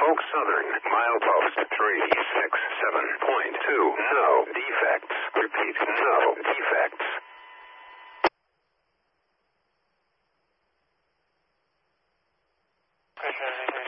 Norfolk Southern, milepost 367.2. No defects. Repeat, no defects. Pressure